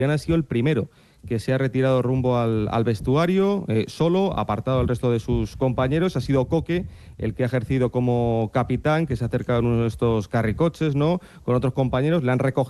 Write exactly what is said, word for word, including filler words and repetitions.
Ha sido el primero que se ha retirado rumbo al, al vestuario, eh, solo, apartado del resto de sus compañeros. Ha sido Coque el que ha ejercido como capitán, que se ha acercado en uno de estos carricoches, ¿no?, con otros compañeros, le han recogido